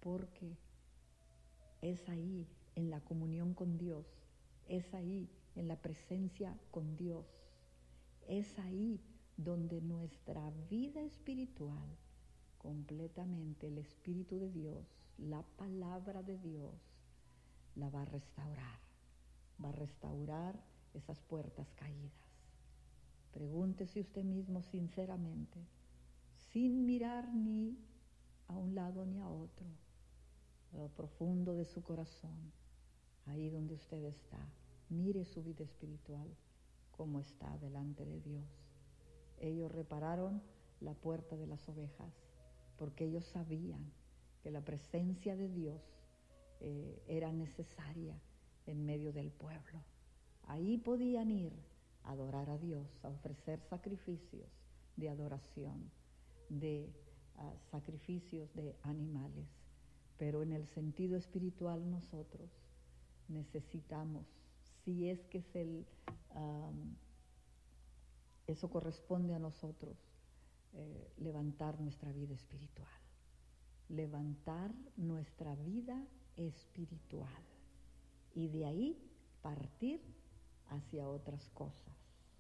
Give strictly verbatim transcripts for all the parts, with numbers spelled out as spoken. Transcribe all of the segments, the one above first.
porque es ahí, en la comunión con Dios, es ahí, en la presencia con Dios, es ahí donde nuestra vida espiritual, completamente el Espíritu de Dios, la palabra de Dios, la va a restaurar, va a restaurar esas puertas caídas. Pregúntese usted mismo sinceramente, sin mirar ni a un lado ni a otro, a lo profundo de su corazón, ahí donde usted está, mire su vida espiritual, cómo está delante de Dios. Ellos repararon la puerta de las ovejas, porque ellos sabían que la presencia de Dios eh, era necesaria en medio del pueblo. Ahí podían ir a adorar a Dios, a ofrecer sacrificios de adoración, de uh, sacrificios de animales. Pero en el sentido espiritual nosotros necesitamos, si es que es el, um, eso corresponde a nosotros, eh, levantar nuestra vida espiritual. Levantar nuestra vida espiritual. Y de ahí partir hacia otras cosas.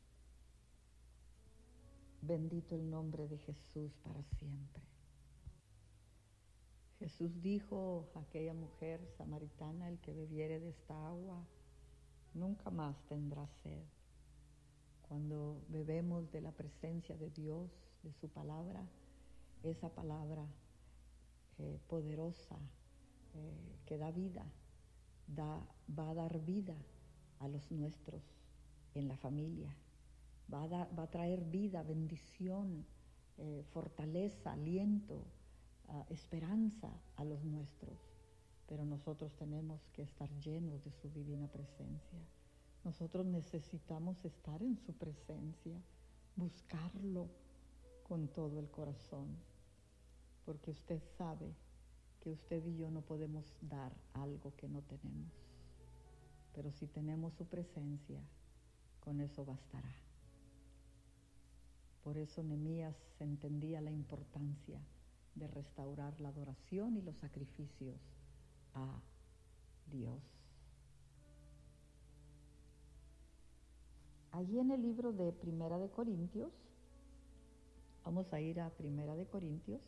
Bendito el nombre de Jesús para siempre. Jesús dijo a aquella mujer samaritana, el que bebiere de esta agua, nunca más tendrá sed. Cuando bebemos de la presencia de Dios, de su palabra, esa palabra eh, poderosa eh, que da vida, da, va a dar vida a los nuestros en la familia, va a, dar, va a traer vida, bendición, eh, fortaleza, aliento, uh, esperanza a los nuestros. Pero nosotros tenemos que estar llenos de su divina presencia. Nosotros necesitamos estar en su presencia, buscarlo con todo el corazón, porque usted sabe que usted y yo no podemos dar algo que no tenemos. Pero si tenemos su presencia, con eso bastará. Por eso Nehemías entendía la importancia de restaurar la adoración y los sacrificios a Dios. Allí en el libro de Primera de Corintios, vamos a ir a Primera de Corintios,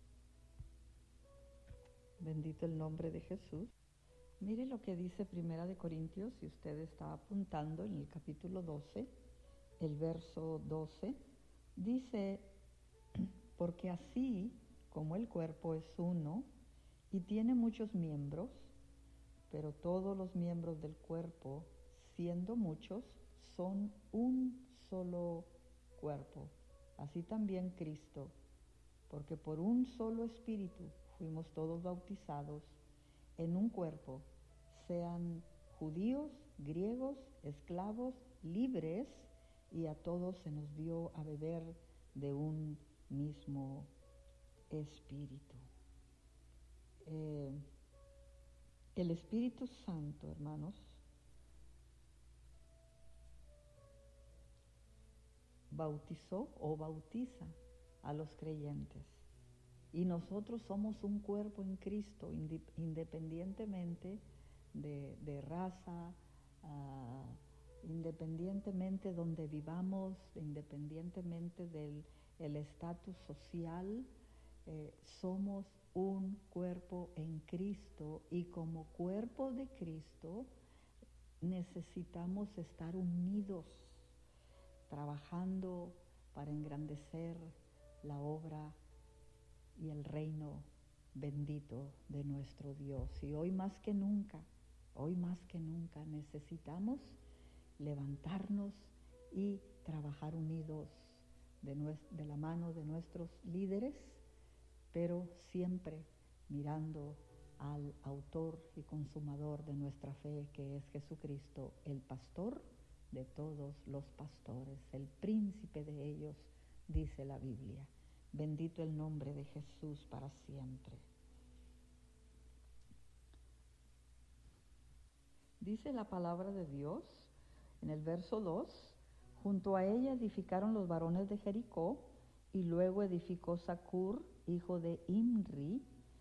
bendito el nombre de Jesús. Mire lo que dice Primera de Corintios, si usted está apuntando en el capítulo doce, el verso doce, dice, porque así como el cuerpo es uno y tiene muchos miembros, pero todos los miembros del cuerpo, siendo muchos, son un solo cuerpo. Así también Cristo, porque por un solo espíritu fuimos todos bautizados en un cuerpo, sean judíos, griegos, esclavos, libres, y a todos se nos dio a beber de un mismo espíritu. Eh, el Espíritu Santo, hermanos, bautizó o bautiza a los creyentes. Y nosotros somos un cuerpo en Cristo, independientemente de, de raza, uh, independientemente donde vivamos, independientemente del el estatus social, eh, somos un cuerpo en Cristo, y como cuerpo de Cristo necesitamos estar unidos, trabajando para engrandecer la obra y el reino bendito de nuestro Dios. Y hoy más que nunca, hoy más que nunca necesitamos levantarnos y trabajar unidos de, nues- de la mano de nuestros líderes, pero siempre mirando al autor y consumador de nuestra fe, que es Jesucristo, el pastor de todos los pastores, el príncipe de ellos, dice la Biblia. Bendito el nombre de Jesús para siempre. Dice la palabra de Dios en el verso dos, junto a ella edificaron los varones de Jericó, y luego edificó Zacur, hijo de Imri,